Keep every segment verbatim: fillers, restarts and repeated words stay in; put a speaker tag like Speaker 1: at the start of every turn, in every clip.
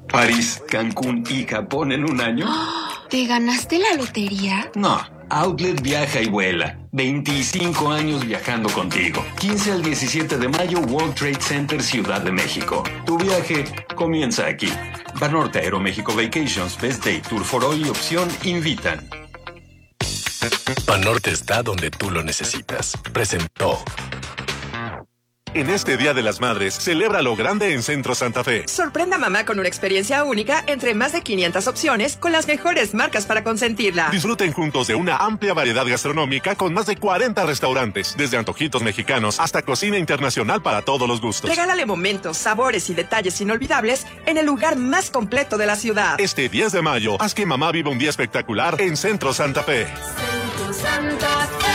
Speaker 1: París, Cancún y Japón en un año.
Speaker 2: ¿Te ganaste la lotería?
Speaker 1: No, Outlet viaja y vuela. veinticinco años viajando contigo. quince al diecisiete de mayo, World Trade Center, Ciudad de México. Tu viaje comienza aquí. Banorte, Aeroméxico Vacations, Best Day, Tour for All y Opción invitan.
Speaker 3: Banorte está donde tú lo necesitas. Presentó.
Speaker 4: En este Día de las Madres, celebra lo grande en Centro Santa Fe.
Speaker 5: Sorprenda a mamá con una experiencia única entre más de quinientas opciones con las mejores marcas para consentirla.
Speaker 4: Disfruten juntos de una amplia variedad gastronómica con más de cuarenta restaurantes, desde antojitos mexicanos hasta cocina internacional para todos los gustos.
Speaker 5: Regálale momentos, sabores y detalles inolvidables en el lugar más completo de la ciudad.
Speaker 4: Este diez de mayo, haz que mamá viva un día espectacular en Centro Santa Fe.
Speaker 5: Centro Santa Fe.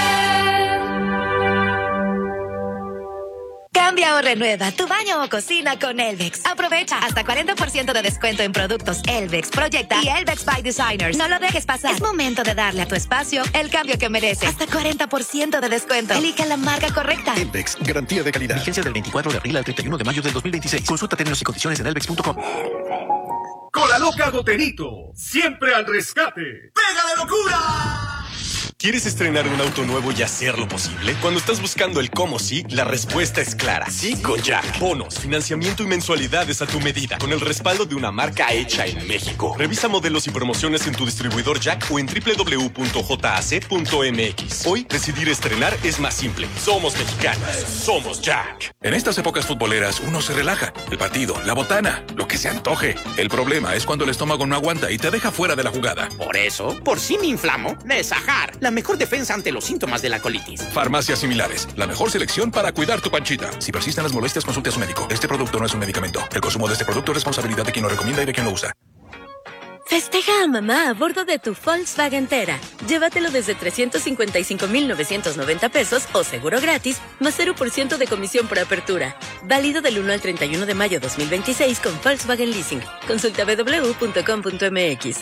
Speaker 6: Cambia o renueva tu baño o cocina con Elvex. Aprovecha hasta cuarenta por ciento de descuento en productos Elvex, Proyecta y Elvex by Designers. No lo dejes pasar. Es momento de darle a tu espacio el cambio que merece. Hasta cuarenta por ciento de descuento. Elige la marca correcta.
Speaker 3: Elvex, garantía de calidad. Vigencia del veinticuatro de abril al treinta y uno de mayo del dos mil veintiséis. Consulta términos y condiciones en elvex punto com.
Speaker 7: Con la loca Goterito, siempre al rescate. ¡Pega de locura!
Speaker 8: ¿Quieres estrenar un auto nuevo y hacerlo posible? Cuando estás buscando el cómo sí, la respuesta es clara. Sí con Jack. Bonos, financiamiento y mensualidades a tu medida, con el respaldo de una marca hecha en México. Revisa modelos y promociones en tu distribuidor Jack o en doble u doble u doble u punto j a c punto m x. Hoy, decidir estrenar es más simple. Somos mexicanos. Somos Jack.
Speaker 9: En estas épocas futboleras, uno se relaja. El partido, la botana, lo que se antoje. El problema es cuando el estómago no aguanta y te deja fuera de la jugada.
Speaker 10: Por eso, por si me inflamo, Nesajar. La mejor defensa ante los síntomas de la colitis.
Speaker 9: Farmacias similares. La mejor selección para cuidar tu panchita. Si persisten las molestias, consulte a su médico. Este producto no es un medicamento. El consumo de este producto es responsabilidad de quien lo recomienda y de quien lo usa.
Speaker 11: Festeja a mamá a bordo de tu Volkswagen Tera. Llévatelo desde trescientos cincuenta y cinco mil novecientos noventa pesos o seguro gratis, más cero por ciento de comisión por apertura. Válido del uno al treinta y uno de mayo dos mil veintiséis con Volkswagen Leasing. Consulta doble u doble u doble u punto com punto m x.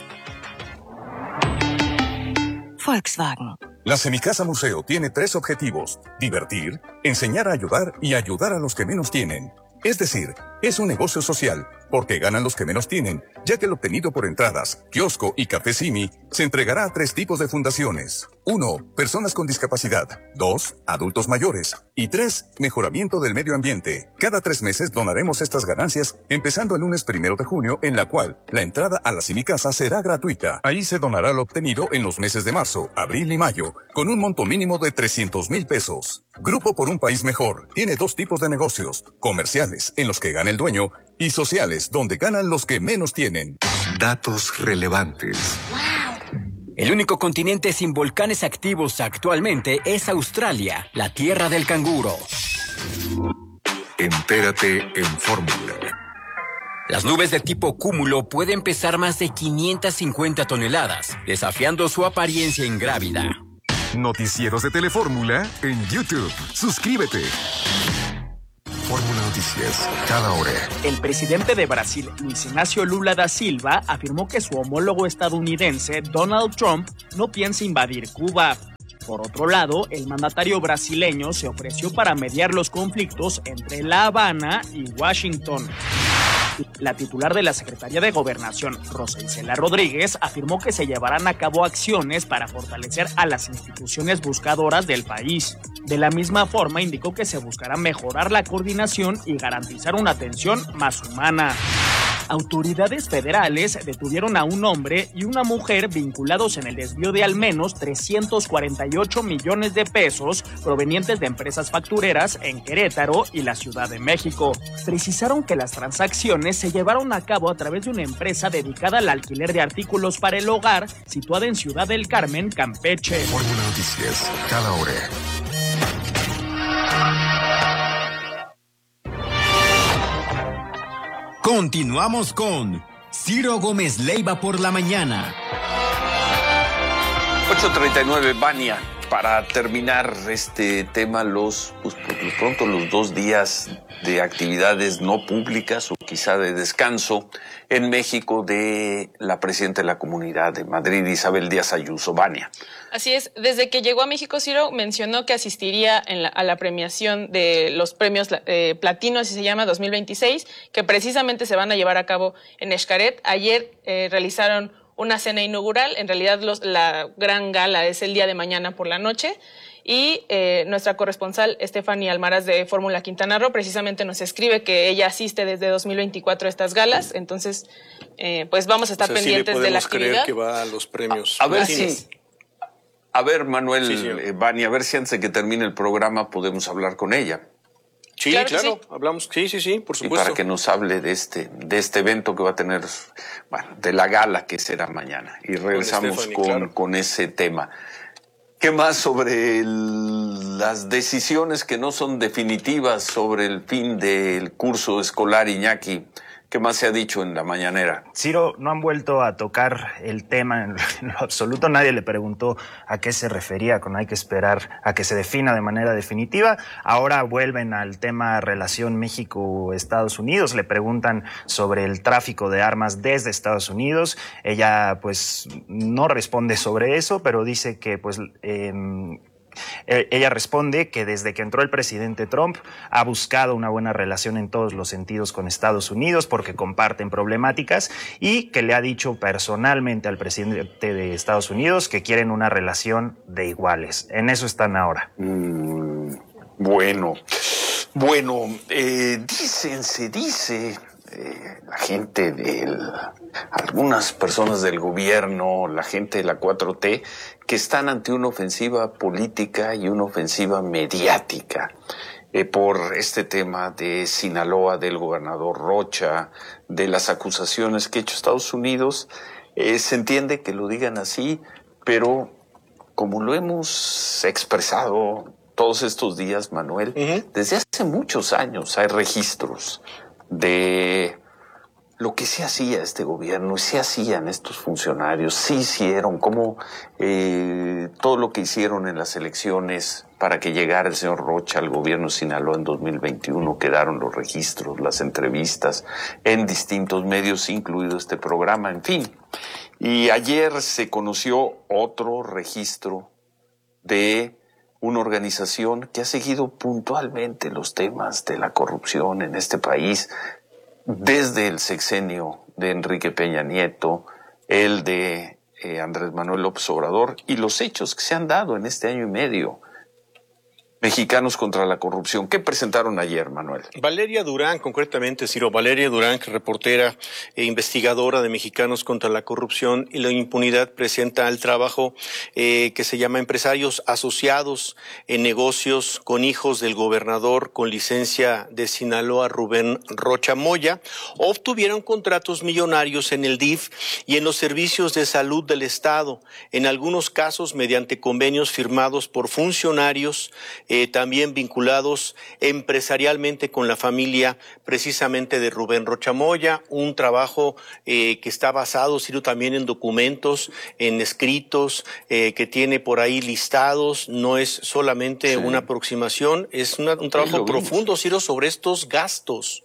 Speaker 12: Volkswagen.
Speaker 13: La Semicasa Museo tiene tres objetivos: divertir, enseñar a ayudar y ayudar a los que menos tienen. Es decir, es un negocio social, porque ganan los que menos tienen, ya que el obtenido por entradas, kiosco y café Simi se entregará a tres tipos de fundaciones. Uno, personas con discapacidad. Dos, adultos mayores. Y tres, mejoramiento del medio ambiente. Cada tres meses donaremos estas ganancias, empezando el lunes primero de junio, en la cual la entrada a la Semicasa será gratuita. Ahí se donará lo obtenido en los meses de marzo, abril y mayo, con un monto mínimo de trescientos mil pesos. Grupo por un País Mejor tiene dos tipos de negocios: comerciales, en los que gana el dueño, y sociales, donde ganan los que menos tienen.
Speaker 14: Datos relevantes.
Speaker 15: El único continente sin volcanes activos actualmente es Australia, la tierra del canguro.
Speaker 14: Entérate en Fórmula.
Speaker 15: Las nubes de tipo cúmulo pueden pesar más de quinientas cincuenta toneladas, desafiando su apariencia ingrávida.
Speaker 14: Noticieros de Telefórmula en YouTube. Suscríbete. Fórmula Noticias, cada hora.
Speaker 16: El presidente de Brasil, Luis Ignacio Lula da Silva, afirmó que su homólogo estadounidense, Donald Trump, no piensa invadir Cuba. Por otro lado, el mandatario brasileño se ofreció para mediar los conflictos entre La Habana y Washington. La titular de la Secretaría de Gobernación, Rosa Isela Rodríguez, afirmó que se llevarán a cabo acciones para fortalecer a las instituciones buscadoras del país. De la misma forma, indicó que se buscará mejorar la coordinación y garantizar una atención más humana. Autoridades federales detuvieron a un hombre y una mujer vinculados en el desvío de al menos trescientos cuarenta y ocho millones de pesos provenientes de empresas factureras en Querétaro y la Ciudad de México. Precisaron que las transacciones se llevaron a cabo a través de una empresa dedicada al alquiler de artículos para el hogar situada en Ciudad del Carmen, Campeche.
Speaker 14: Fórmula Noticias, cada hora.
Speaker 17: Continuamos con Ciro Gómez Leiva por la mañana.
Speaker 18: ocho treinta y nueve, Vania. para terminar este tema, los pues, pues, pronto los dos días de actividades no públicas o quizá de descanso en México de la presidenta de la Comunidad de Madrid, Isabel Díaz Ayuso. Vania.
Speaker 19: Así es, desde que llegó a México, Ciro mencionó que asistiría en la, a la premiación de los premios eh, Platino, así se llama, dos mil veintiséis, que precisamente se van a llevar a cabo en Xcaret. Ayer eh, realizaron una cena inaugural, en realidad los, la gran gala es el día de mañana por la noche, y eh, nuestra corresponsal Stephanie Almaraz de Fórmula Quintana Roo precisamente nos escribe que ella asiste desde dos mil veinticuatro a estas galas, entonces eh, pues vamos a estar o sea, pendientes sí de la actividad.
Speaker 20: Creer que va a los premios.
Speaker 18: A, a ver si... Sí. A ver, Manuel, sí, sí. Eh, Vania, a ver si antes de que termine el programa podemos hablar con ella.
Speaker 20: Sí, claro, claro. Sí. hablamos, sí, sí, sí, por supuesto.
Speaker 18: Y para que nos hable de este, de este evento que va a tener, bueno, de la gala que será mañana. Y regresamos con, con, claro. con ese tema. ¿Qué más sobre el, las decisiones que no son definitivas sobre el fin del curso escolar, Iñaki? ¿Qué más se ha dicho en la mañanera?
Speaker 21: Ciro, no han vuelto a tocar el tema en lo absoluto. Nadie le preguntó a qué se refería con hay que esperar a que se defina de manera definitiva. Ahora vuelven al tema relación México-Estados Unidos. Le preguntan sobre el tráfico de armas desde Estados Unidos. Ella, pues, no responde sobre eso, pero dice que, pues, eh, ella responde que desde que entró el presidente Trump ha buscado una buena relación en todos los sentidos con Estados Unidos porque comparten problemáticas y que le ha dicho personalmente al presidente de Estados Unidos que quieren una relación de iguales. En eso están ahora.
Speaker 18: Mm, bueno, bueno, eh, dicen, se dice... Eh, la gente de algunas personas del gobierno, la gente de la cuatro T, que están ante una ofensiva política y una ofensiva mediática eh, por este tema de Sinaloa, del gobernador Rocha, de las acusaciones que ha hecho Estados Unidos. Eh, se entiende que lo digan así, pero como lo hemos expresado todos estos días, Manuel, uh-huh. desde hace muchos años hay registros de lo que se hacía este gobierno, se hacían estos funcionarios, sí hicieron, como eh, todo lo que hicieron en las elecciones para que llegara el señor Rocha al gobierno de Sinaloa en dos mil veintiuno, quedaron los registros, las entrevistas en distintos medios, incluido este programa, en fin. Y ayer se conoció otro registro de una organización que ha seguido puntualmente los temas de la corrupción en este país desde el sexenio de Enrique Peña Nieto, el de eh, Andrés Manuel López Obrador y los hechos que se han dado en este año y medio. Mexicanos contra la corrupción. ¿Qué presentaron ayer, Manuel?
Speaker 20: Valeria Durán, concretamente, Ciro, Valeria Durán, que reportera e investigadora de Mexicanos contra la Corrupción y la Impunidad, presenta el trabajo eh, que se llama Empresarios Asociados en Negocios con Hijos del Gobernador con licencia de Sinaloa, Rubén Rocha Moya, obtuvieron contratos millonarios en el D I F y en los servicios de salud del Estado, en algunos casos mediante convenios firmados por funcionarios Eh, también vinculados empresarialmente con la familia precisamente de Rubén Rocha Moya, un trabajo eh, que está basado, Ciro, también en documentos, en escritos, eh, que tiene por ahí listados, no es solamente sí. una aproximación, es una, un trabajo profundo, Ciro, sobre estos gastos.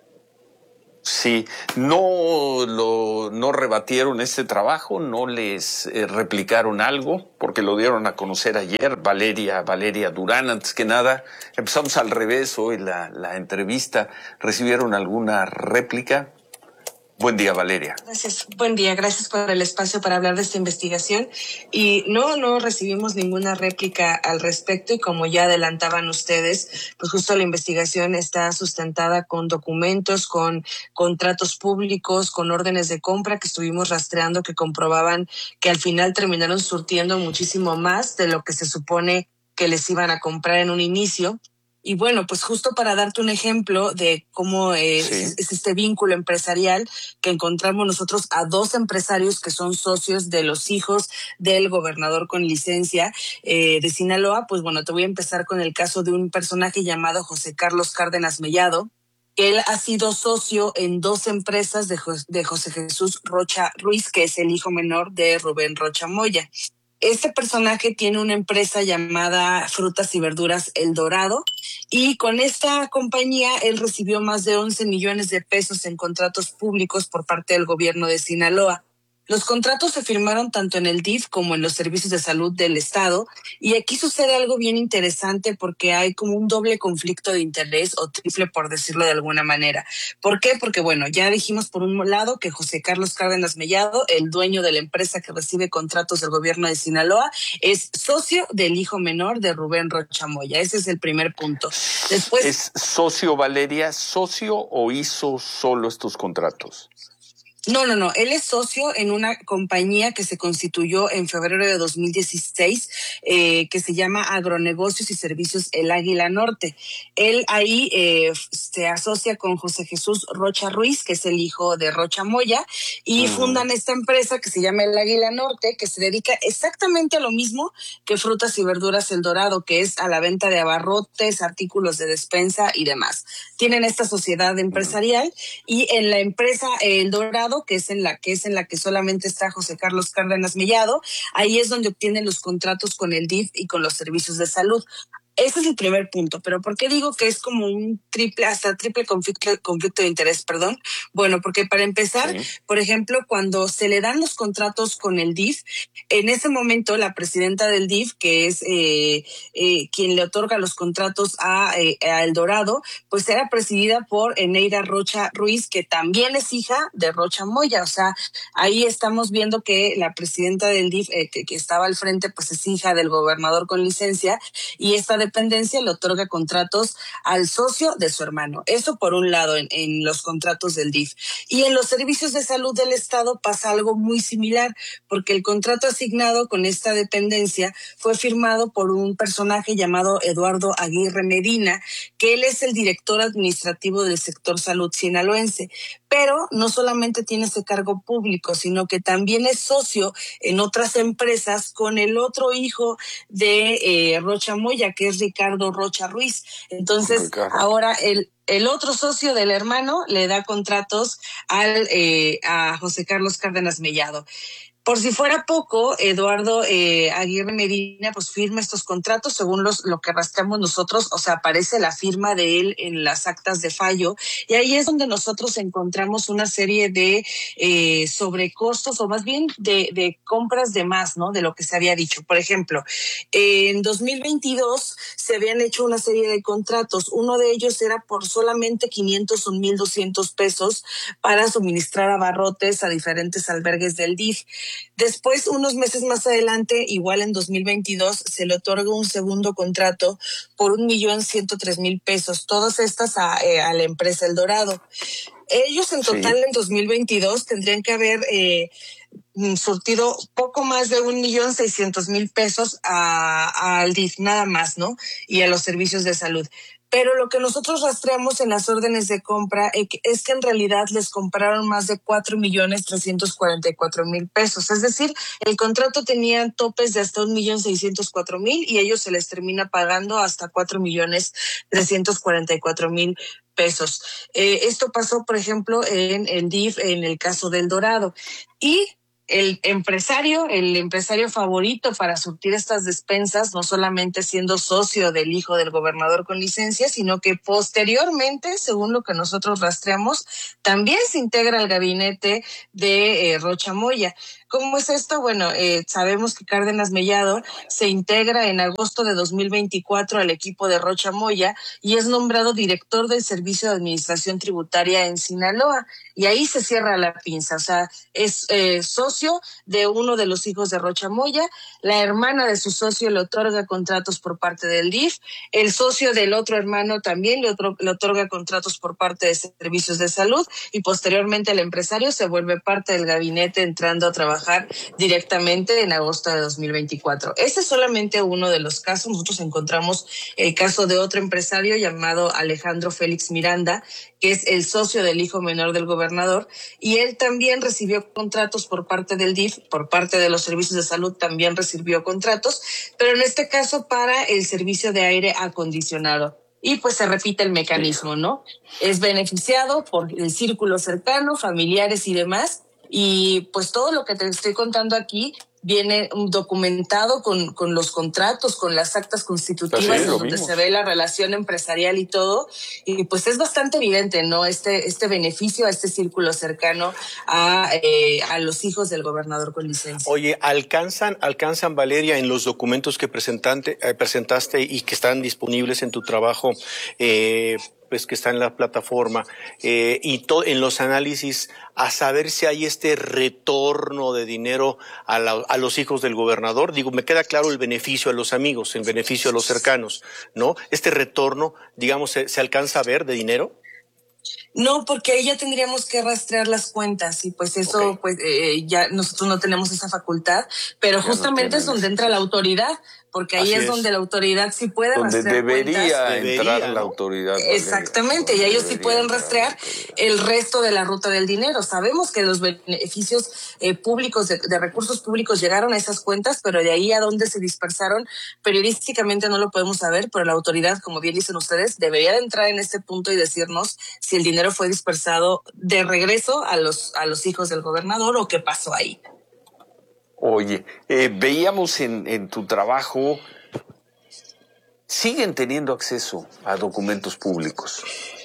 Speaker 18: Sí, no lo no rebatieron este trabajo, no les eh, replicaron algo, porque lo dieron a conocer ayer. Valeria, Valeria Durán, antes que nada, empezamos al revés hoy la, la entrevista. ¿Recibieron alguna réplica? Buen día, Valeria.
Speaker 22: Gracias. Buen día. Gracias por el espacio para hablar de esta investigación. Y no, no recibimos ninguna réplica al respecto. Y como ya adelantaban ustedes, pues justo la investigación está sustentada con documentos, con contratos públicos, con órdenes de compra que estuvimos rastreando que comprobaban que al final terminaron surtiendo muchísimo más de lo que se supone que les iban a comprar en un inicio. Y bueno, pues justo para darte un ejemplo de cómo eh, sí. es, es este vínculo empresarial que encontramos nosotros a dos empresarios que son socios de los hijos del gobernador con licencia eh, de Sinaloa, pues bueno, te voy a empezar con el caso de un personaje llamado José Carlos Cárdenas Mellado. Él ha sido socio en dos empresas de, de José Jesús Rocha Ruiz, que es el hijo menor de Rubén Rocha Moya. Este personaje tiene una empresa llamada Frutas y Verduras El Dorado y con esta compañía él recibió más de once millones de pesos en contratos públicos por parte del gobierno de Sinaloa. Los contratos se firmaron tanto en el D I F como en los servicios de salud del Estado y aquí sucede algo bien interesante porque hay como un doble conflicto de interés o triple por decirlo de alguna manera. ¿Por qué? Porque bueno, ya dijimos por un lado que José Carlos Cárdenas Mellado, el dueño de la empresa que recibe contratos del gobierno de Sinaloa, es socio del hijo menor de Rubén Rocha Moya. Ese es el primer punto. Después,
Speaker 18: ¿es socio, Valeria, socio o hizo solo estos contratos?
Speaker 22: No, no, no. Él es socio en una compañía que se constituyó en febrero de dos mil dieciséis, eh, que se llama Agronegocios y Servicios El Águila Norte. Él ahí eh, se asocia con José Jesús Rocha Ruiz, que es el hijo de Rocha Moya, y mm. fundan esta empresa que se llama El Águila Norte, que se dedica exactamente a lo mismo que Frutas y Verduras El Dorado, que es a la venta de abarrotes, artículos de despensa y demás. Tienen esta sociedad empresarial y en la empresa El Dorado, que es en la que es en la que solamente está José Carlos Cárdenas Mellado, ahí es donde obtienen los contratos con el D I F y con los servicios de salud. Ese es el primer punto, pero ¿por qué digo que es como un triple, hasta triple conflicto, conflicto de interés, perdón? Bueno, porque para empezar, sí. por ejemplo, cuando se le dan los contratos con el D I F, en ese momento la presidenta del D I F, que es eh, eh, quien le otorga los contratos a, eh, a El Dorado, pues era presidida por Eneida Rocha Ruiz, que también es hija de Rocha Moya. O sea, ahí estamos viendo que la presidenta del D I F, eh, que, que estaba al frente, pues es hija del gobernador con licencia, y esta dependencia le otorga contratos al socio de su hermano. Eso por un lado en, en los contratos del D I F. Y en los servicios de salud del Estado pasa algo muy similar, porque el contrato asignado con esta dependencia fue firmado por un personaje llamado Eduardo Aguirre Medina, que él es el director administrativo del sector salud sinaloense. Pero no solamente tiene ese cargo público, sino que también es socio en otras empresas con el otro hijo de eh, Rocha Moya, que es Ricardo Rocha Ruiz. Entonces, Ricardo. ahora el El otro socio del hermano le da contratos al eh, a José Carlos Cárdenas Mellado. Por si fuera poco, Eduardo eh, Aguirre Medina pues firma estos contratos según los lo que rastreamos nosotros, o sea, aparece la firma de él en las actas de fallo y ahí es donde nosotros encontramos una serie de eh, sobrecostos o más bien de, de compras de más, ¿no? De lo que se había dicho. Por ejemplo, eh, en dos mil veintidós se habían hecho una serie de contratos. Uno de ellos era por solamente quinientos o mil doscientos pesos para suministrar abarrotes a diferentes albergues del D I F. Después, unos meses más adelante, igual en dos mil veintidós, se le otorga un segundo contrato por un millón ciento tres mil pesos, todas estas a, eh, a la empresa El Dorado. Ellos en total sí. en dos mil veintidós tendrían que haber eh, surtido poco más de un millón seiscientos mil pesos al D I F, nada más, ¿no? Y a los servicios de salud. Pero lo que nosotros rastreamos en las órdenes de compra es que en realidad les compraron más de cuatro millones trescientos cuarenta y cuatro mil pesos. Es decir, el contrato tenía topes de hasta un millón seiscientos cuatro mil y ellos se les termina pagando hasta cuatro millones trescientos cuarenta y cuatro mil pesos. Eh, esto pasó, por ejemplo, en el D I F, en el caso del Dorado. Y el empresario, el empresario favorito para surtir estas despensas, no solamente siendo socio del hijo del gobernador con licencia, sino que posteriormente, según lo que nosotros rastreamos, también se integra al gabinete de eh, Rocha Moya. ¿Cómo es esto? Bueno, eh, sabemos que Cárdenas Mellado se integra en agosto de dos mil veinticuatro al equipo de Rocha Moya y es nombrado director del Servicio de Administración Tributaria en Sinaloa. Y ahí se cierra la pinza, o sea, es eh, socio de uno de los hijos de Rocha Moya, la hermana de su socio le otorga contratos por parte del D I F, el socio del otro hermano también le, otro, le otorga contratos por parte de servicios de salud y posteriormente el empresario se vuelve parte del gabinete entrando a trabajar directamente en agosto de dos mil veinticuatro. Ese es solamente uno de los casos. Nosotros encontramos el caso de otro empresario llamado Alejandro Félix Miranda, que es el socio del hijo menor del gobernador, y él también recibió contratos por parte del D I F, por parte de los servicios de salud también recibió contratos, pero en este caso para el servicio de aire acondicionado. Y pues se repite el mecanismo, ¿no? Es beneficiado por el círculo cercano, familiares y demás, y pues todo lo que te estoy contando aquí viene documentado con, con los contratos, con las actas constitutivas,
Speaker 18: sí,
Speaker 22: donde se ve la relación empresarial y todo, y pues es bastante evidente, ¿no? Este, este beneficio a este círculo cercano a, eh, a los hijos del gobernador con licencia.
Speaker 20: Oye, ¿alcanzan, alcanzan, Valeria, en los documentos que presentante, eh, presentaste y que están disponibles en tu trabajo, eh, pues que está en la plataforma, eh, y to, en los análisis, a saber si hay este retorno de dinero a, la, a los hijos del gobernador? Digo, me queda claro el beneficio a los amigos, el beneficio a los cercanos, ¿no? Este retorno, digamos, ¿se, se alcanza a ver de dinero?
Speaker 22: No, porque ahí ya tendríamos que rastrear las cuentas y pues eso, okay. pues eh, ya nosotros no tenemos esa facultad, pero ya justamente no es donde entra la autoridad, porque ahí es, es donde la autoridad sí puede
Speaker 18: donde
Speaker 22: rastrear
Speaker 18: debería
Speaker 22: cuentas.
Speaker 18: entrar
Speaker 22: Debería,
Speaker 18: la
Speaker 22: ¿no?
Speaker 18: autoridad.
Speaker 22: Exactamente, Valeria, y ellos sí pueden rastrear el resto de la ruta del dinero. Sabemos que los beneficios eh, públicos, de, de recursos públicos llegaron a esas cuentas, pero de ahí a dónde se dispersaron, periodísticamente no lo podemos saber, pero la autoridad, como bien dicen ustedes, debería de entrar en este punto y decirnos si el dinero fue dispersado de regreso a los, a los hijos del gobernador o qué pasó ahí.
Speaker 18: Oye, eh, veíamos en, en tu trabajo, siguen teniendo acceso a documentos públicos.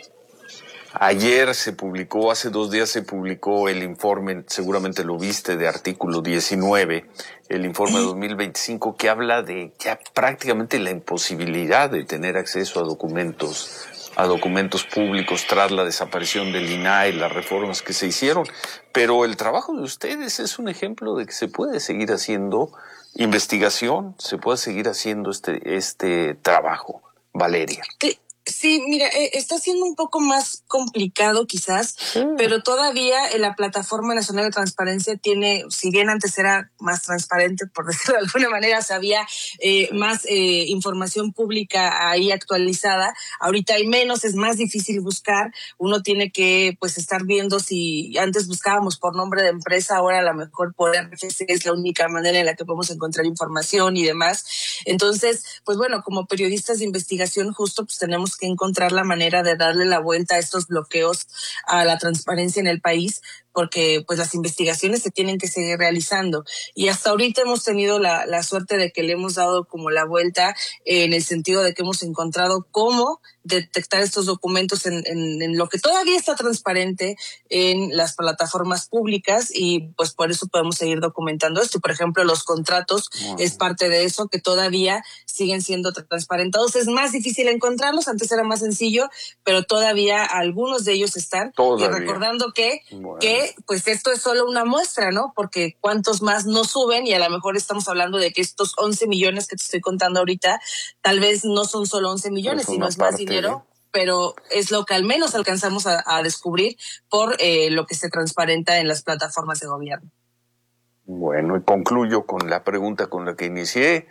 Speaker 18: Ayer se publicó, hace dos días se publicó el informe, seguramente lo viste, de artículo diecinueve, el informe dos mil veinticinco, que habla de ya prácticamente la imposibilidad de tener acceso a documentos a documentos públicos tras la desaparición del I N A H, las reformas que se hicieron. Pero el trabajo de ustedes es un ejemplo de que se puede seguir haciendo investigación, se puede seguir haciendo este, este trabajo. Valeria.
Speaker 22: Sí. Sí, mira, eh, está siendo un poco más complicado quizás, sí. pero todavía en la Plataforma Nacional de Transparencia tiene, si bien antes era más transparente, por decirlo de alguna manera, se había eh, sí. más eh, información pública ahí actualizada, ahorita hay menos, es más difícil buscar, uno tiene que pues estar viendo si antes buscábamos por nombre de empresa, ahora a lo mejor por R F C es la única manera en la que podemos encontrar información y demás. Entonces, pues bueno, como periodistas de investigación justo pues tenemos que encontrar la manera de darle la vuelta a estos bloqueos a la transparencia en el país, porque pues las investigaciones se tienen que seguir realizando. Y hasta ahorita hemos tenido la, la suerte de que le hemos dado como la vuelta eh, en el sentido de que hemos encontrado cómo detectar estos documentos en, en, en lo que todavía está transparente en las plataformas públicas y pues por eso podemos seguir documentando esto. Por ejemplo, los contratos wow. es parte de eso, que todavía siguen siendo transparentados. Es más difícil encontrarlos, antes era más sencillo, pero todavía algunos de ellos están. Todavía. Y recordando que, bueno. que pues esto es solo una muestra, ¿no? Porque cuántos más no suben y a lo mejor estamos hablando de que estos once millones que te estoy contando ahorita, tal vez no son solo once millones, sino es más dinero. Dinero, pero es lo que al menos alcanzamos a, a descubrir por eh, lo que se transparenta en las plataformas de gobierno.
Speaker 18: Bueno, y concluyo con la pregunta con la que inicié.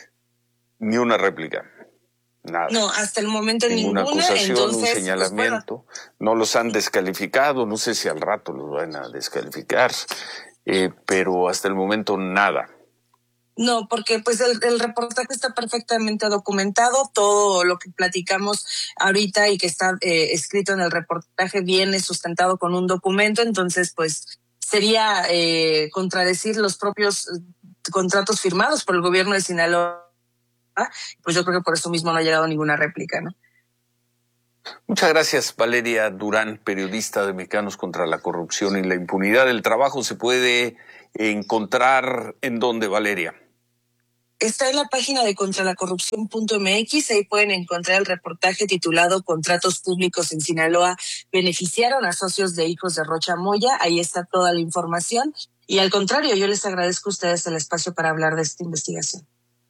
Speaker 18: Ni una réplica. Nada.
Speaker 22: No, hasta el momento
Speaker 18: ninguna. Ninguna acusación,
Speaker 22: entonces,
Speaker 18: un señalamiento. Pues bueno. No los han descalificado, no sé si al rato los van a descalificar, eh, pero hasta el momento nada.
Speaker 22: No, porque pues el, el reportaje está perfectamente documentado, todo lo que platicamos ahorita y que está eh, escrito en el reportaje viene sustentado con un documento, entonces pues sería eh, contradecir los propios contratos firmados por el gobierno de Sinaloa, pues yo creo que por eso mismo no ha llegado ninguna réplica, ¿no?
Speaker 18: Muchas gracias, Valeria Durán, periodista de Mexicanos contra la Corrupción y la Impunidad. El trabajo se puede encontrar ¿en dónde, Valeria?
Speaker 22: Está en la página de contra la corrupción punto m x, ahí pueden encontrar el reportaje titulado Contratos Públicos en Sinaloa beneficiaron a socios de hijos de Rocha Moya, ahí está toda la información, y al contrario, yo les agradezco a ustedes el espacio para hablar de esta investigación.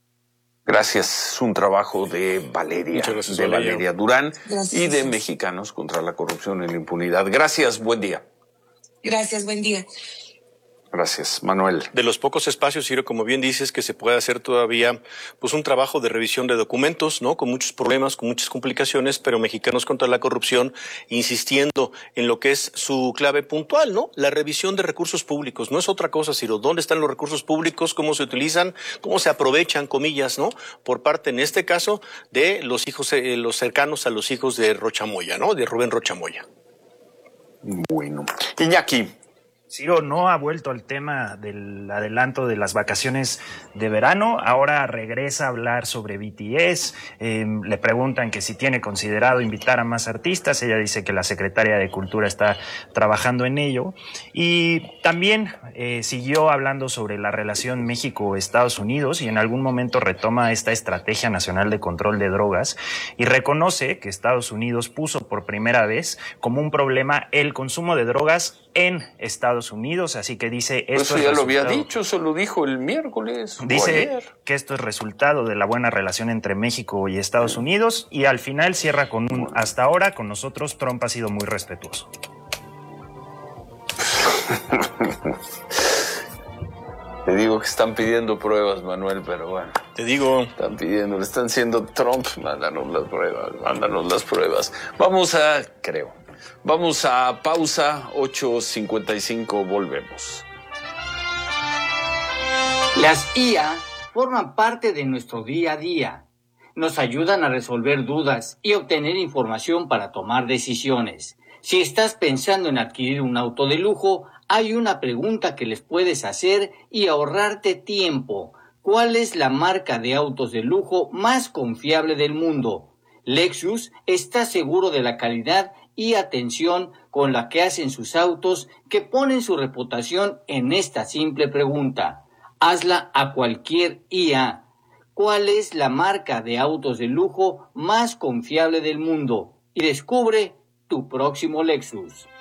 Speaker 18: Gracias, es un trabajo de Valeria, gracias, de Valeria, Valeria Durán gracias, y de Mexicanos contra la Corrupción y la Impunidad. Gracias, buen día.
Speaker 22: Gracias, buen día.
Speaker 18: Gracias, Manuel.
Speaker 20: De los pocos espacios, Ciro, como bien dices, que se puede hacer todavía pues un trabajo de revisión de documentos, ¿no? Con muchos problemas, con muchas complicaciones, pero Mexicanos contra la Corrupción insistiendo en lo que es su clave puntual, ¿no? La revisión de recursos públicos. No es otra cosa, Ciro. ¿Dónde están los recursos públicos? ¿Cómo se utilizan? ¿Cómo se aprovechan, comillas, ¿no? Por parte, en este caso, de los hijos, eh, los cercanos a los hijos de Rocha Moya, ¿no? De Rubén Rocha Moya.
Speaker 18: Bueno. Iñaki.
Speaker 21: Ciro no ha vuelto al tema del adelanto de las vacaciones de verano, ahora regresa a hablar sobre B T S, eh, le preguntan que si tiene considerado invitar a más artistas, ella dice que la secretaria de Cultura está trabajando en ello, y también eh, siguió hablando sobre la relación México-Estados Unidos y en algún momento retoma esta Estrategia Nacional de Control de Drogas y reconoce que Estados Unidos puso por primera vez como un problema el consumo de drogas en Estados Unidos, así que dice esto
Speaker 18: eso ya
Speaker 21: es
Speaker 18: lo había dicho, eso lo dijo el miércoles.
Speaker 21: Dice que esto es resultado de la buena relación entre México y Estados Unidos y al final cierra con un hasta ahora con nosotros Trump ha sido muy respetuoso.
Speaker 18: Te digo que están pidiendo pruebas, Manuel, pero bueno.
Speaker 20: Te digo.
Speaker 18: Están pidiendo, le están diciendo Trump, mándanos las pruebas, mándanos las pruebas. Vamos a, creo, vamos a pausa, ocho cincuenta y cinco, volvemos.
Speaker 1: Las I A forman parte de nuestro día a día. Nos ayudan a resolver dudas y obtener información para tomar decisiones. Si estás pensando en adquirir un auto de lujo, hay una pregunta que les puedes hacer y ahorrarte tiempo. ¿Cuál es la marca de autos de lujo más confiable del mundo? Lexus está seguro de la calidad y atención con la que hacen sus autos, que ponen su reputación en esta simple pregunta. Hazla a cualquier I A. ¿Cuál es la marca de autos de lujo más confiable del mundo? Y descubre tu próximo Lexus.